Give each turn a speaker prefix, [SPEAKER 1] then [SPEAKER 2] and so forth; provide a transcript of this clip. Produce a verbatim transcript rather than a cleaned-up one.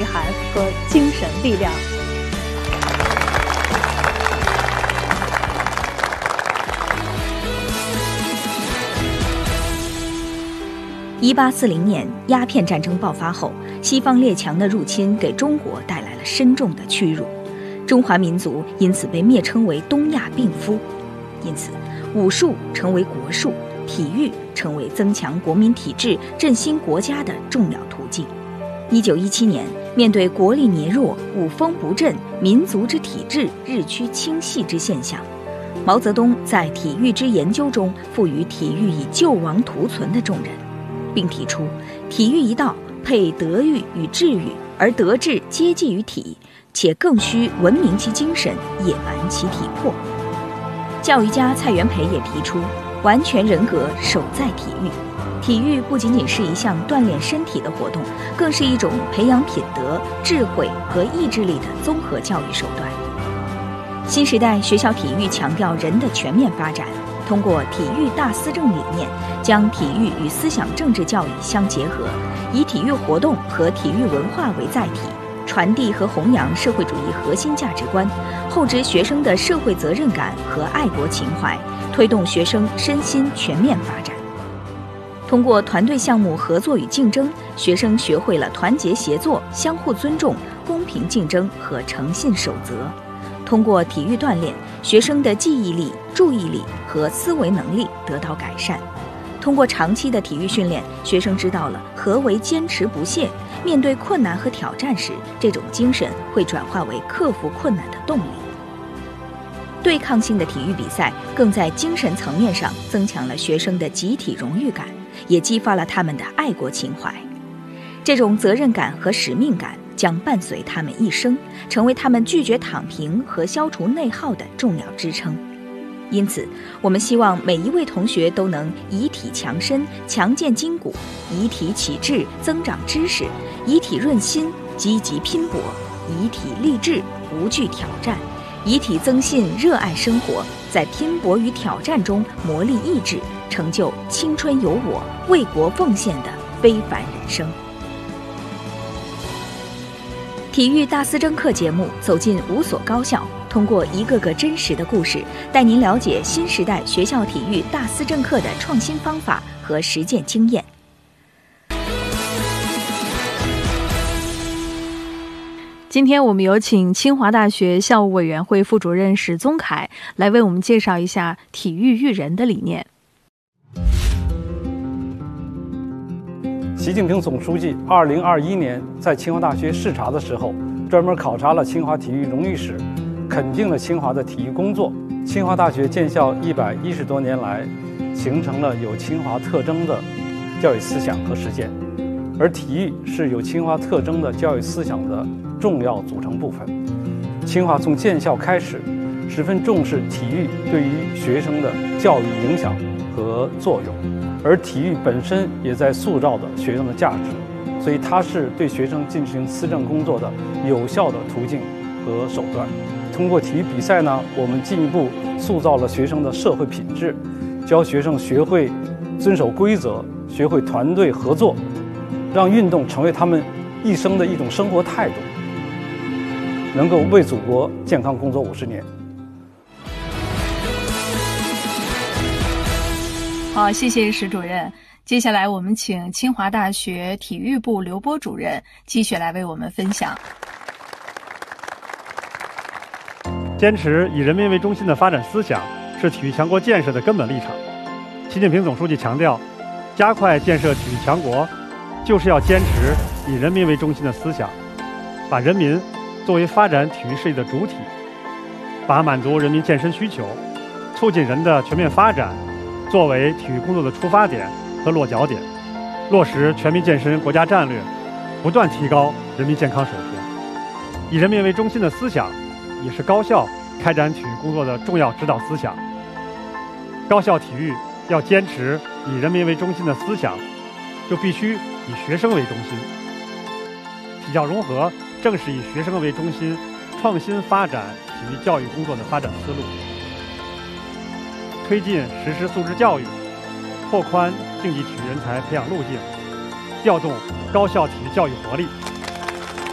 [SPEAKER 1] 涵和精神力量。
[SPEAKER 2] 一八四零年，鸦片战争爆发后，西方列强的入侵给中国带来了深重的屈辱，中华民族因此被蔑称为东亚病夫。因此，武术成为国术，体育成为增强国民体质、振兴国家的重要途径。一九一七年，面对国力羸弱、武风不振、民族之体制日趋倾细之现象，毛泽东在体育之研究中赋予体育以救亡图存的重任，并提出体育一道配德育与智育，而德智皆继于体，且更需文明其精神，野蛮其体魄。教育家蔡元培也提出完全人格守在体育，体育不仅仅是一项锻炼身体的活动，更是一种培养品德、智慧和意志力的综合教育手段。新时代学校体育强调人的全面发展，通过体育大思政理念，将体育与思想政治教育相结合，以体育活动和体育文化为载体，传递和弘扬社会主义核心价值观，厚植学生的社会责任感和爱国情怀，推动学生身心全面发展。通过团队项目合作与竞争，学生学会了团结协作、相互尊重、公平竞争和诚信守则。通过体育锻炼，学生的记忆力、注意力和思维能力得到改善。通过长期的体育训练，学生知道了何为坚持不懈，面对困难和挑战时，这种精神会转化为克服困难的动力。对抗性的体育比赛更在精神层面上增强了学生的集体荣誉感，也激发了他们的爱国情怀。这种责任感和使命感将伴随他们一生，成为他们拒绝躺平和消除内耗的重要支撑。因此，我们希望每一位同学都能以体强身、强健筋骨，以体启智、增长知识，以体润心、积极拼搏，以体励志、无惧挑战，以体增信、热爱生活，在拼搏与挑战中磨砺意志，成就青春有我、为国奉献的非凡人生。体育大思政课节目走进五所高校，通过一个个真实的故事，带您了解新时代学校体育大思政课的创新方法和实践经验。
[SPEAKER 1] 今天我们有请清华大学校务委员会副主任史宗凯来为我们介绍一下体育育人的理念。
[SPEAKER 3] 习近平总书记二零二一年在清华大学视察的时候，专门考察了清华体育荣誉史，肯定了清华的体育工作。清华大学建校一百一十多年来，形成了有清华特征的教育思想和实践，而体育是有清华特征的教育思想的重要组成部分。清华从建校开始，十分重视体育对于学生的教育影响和作用，而体育本身也在塑造着学生的价值，所以它是对学生进行思政工作的有效的途径和手段。通过体育比赛呢，我们进一步塑造了学生的社会品质，教学生学会遵守规则，学会团队合作，让运动成为他们一生的一种生活态度，能够为祖国健康工作五十年。
[SPEAKER 1] 好，谢谢史主任。接下来我们请清华大学体育部刘波主任继续来为我们分享。
[SPEAKER 4] 坚持以人民为中心的发展思想是体育强国建设的根本历程。习近平总书记强调，加快建设体育强国，就是要坚持以人民为中心的思想，把人民作为发展体育事业的主体，把满足人民健身需求、促进人的全面发展作为体育工作的出发点和落脚点，落实全民健身国家战略，不断提高人民健康水平。以人民为中心的思想也是高校开展体育工作的重要指导思想。高校体育要坚持以人民为中心的思想，就必须以学生为中心。体教融合正是以学生为中心创新发展体育教育工作的发展思路。推进实施素质教育，拓宽竞技体育人才培养路径，调动高校体育教育活力，